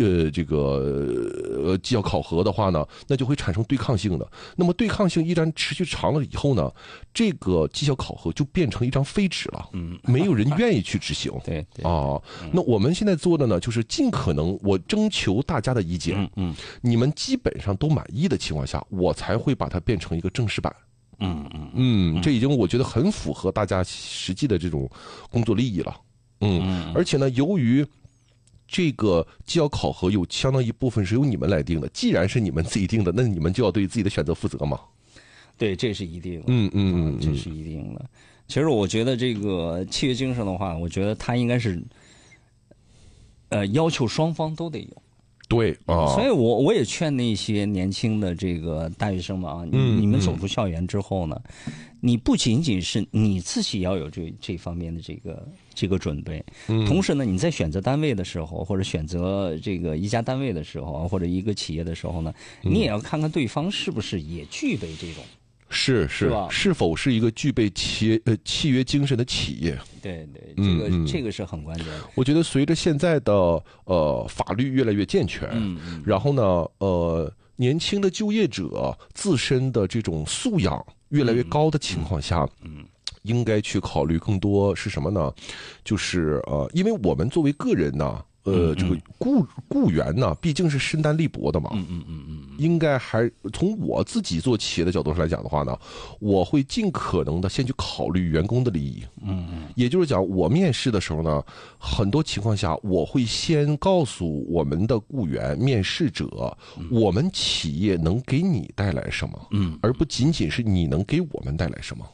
这个绩效考核的话呢，那就会产生对抗性的。那么对抗性一旦持续长了以后呢，这个绩效考核就变成一张废纸了，没有人愿意去执行。 对啊，那我们现在做的呢，就是尽可能我征求大家的意见，你们基本上都满意的情况下，我才会把它变成一个正式版。这已经我觉得很符合大家实际的这种工作利益了。而且呢，由于这个绩效考核有相当一部分是由你们来定的，既然是你们自己定的，那你们就要对自己的选择负责嘛。 对，这是一定的。这是一定的。其实我觉得这个契约精神的话，我觉得它应该是，要求双方都得有。 对啊， 所以我也劝那些年轻的这个大学生们啊，你们走出校园之后呢，你不仅仅是你自己要有这方面的这个准备，同时呢，你在选择单位的时候，或者选择这个一家单位的时候，或者一个企业的时候呢，你也要看看对方是不是也具备这种。 是否是一个具备契约精神的企业？ 对，这个是很关键的。 我觉得随着现在的法律越来越健全，然后呢年轻的就业者自身的这种素养越来越高的情况下，应该去考虑更多是什么呢？就是因为我们作为个人呢。这个雇员呢，毕竟是身单力薄的嘛，应该还从我自己做企业的角度上来讲的话呢，我会尽可能的先去考虑员工的利益，也就是讲，我面试的时候呢，很多情况下我会先告诉我们的雇员、面试者，我们企业能给你带来什么，而不仅仅是你能给我们带来什么，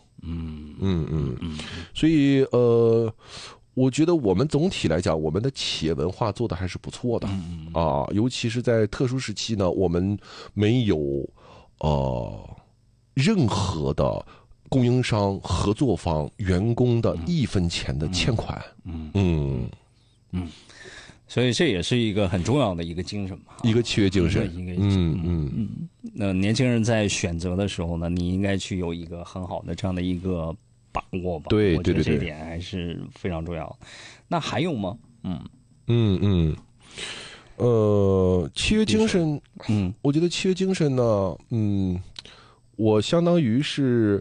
所以我觉得我们总体来讲，我们的企业文化做的还是不错的，尤其是在特殊时期呢，我们没有任何的供应商、合作方、员工的一分钱的欠款， 所以这也是一个很重要的一个精神嘛， 一个契约精神， 那年轻人在选择的时候呢，你应该去有一个很好的这样的一个把握吧， 对， 我觉得这点还是非常重要。那还有吗？ 契约精神，我觉得契约精神呢，我相当于是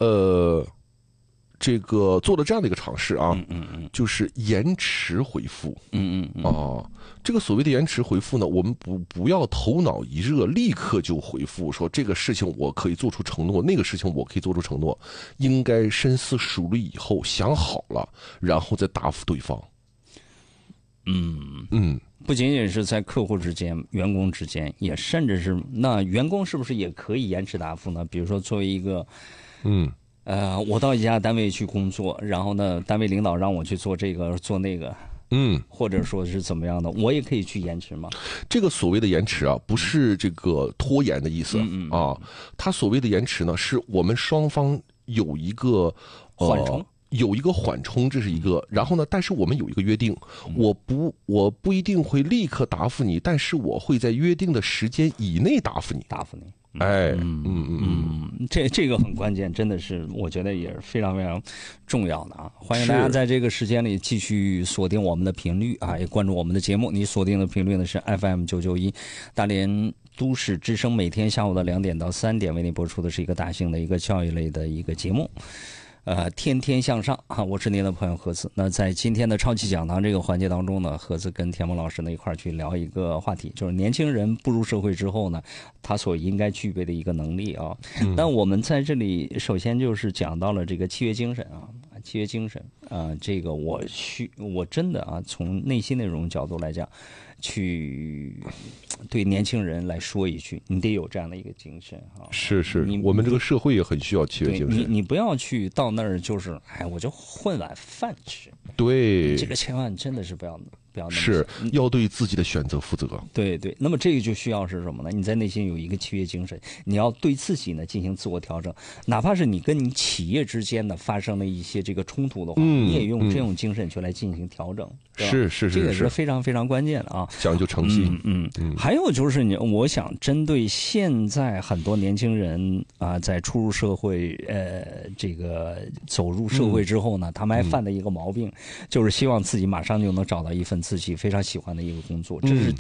这个做了这样的一个尝试啊，就是延迟回复，这个所谓的延迟回复呢，我们不要头脑一热立刻就回复，说这个事情我可以做出承诺，那个事情我可以做出承诺，应该深思熟虑以后想好了，然后再答复对方。 不仅仅是在客户之间、员工之间，也甚至是那员工是不是也可以延迟答复呢？比如说作为一个我到一家单位去工作，然后呢，单位领导让我去做这个做那个，或者说是怎么样的，我也可以去延迟吗？ 这个所谓的延迟啊，不是这个拖延的意思啊，它所谓的延迟呢，是我们双方有一个缓冲。 有一个缓冲，这是一个。然后呢，但是我们有一个约定，我不一定会立刻答复你，但是我会在约定的时间以内答复你。 这个很关键，真的是我觉得也是非常非常重要的啊！欢迎大家在这个时间里继续锁定我们的频率啊，也关注我们的节目。你锁定的频率呢是 FM991大连都市之声，每天下午的2点到3点为您播出的是一个大型的一个教育类的一个节目。天天向上啊！我是您的朋友何子。那在今天的超级讲堂这个环节当中呢，何子跟田梦老师呢一块儿去聊一个话题，就是年轻人步入社会之后呢，他所应该具备的一个能力啊。那我们在这里首先就是讲到了这个契约精神啊，契约精神这个我真的啊，从内心的这种角度来讲，去对年轻人来说一句，你得有这样的一个精神啊。 是，我们这个社会也很需要契约精神。 你不要去到那儿就是我就混碗饭吃。 对， 这个千万真的是不要那么是要对自己的选择负责。 对，那么这个就需要是什么呢？你在内心有一个契约精神，你要对自己呢进行自我调整，哪怕是你跟你企业之间呢发生了一些这个冲突的话，你也用这种精神去来进行调整。 是， 这个是非常非常关键的啊， 讲究诚信。 还有就是我想针对现在很多年轻人啊，在初入社会，这个走入社会之后呢，他们还犯的一个毛病，就是希望自己马上就能找到一份自己非常喜欢的一个工作，这是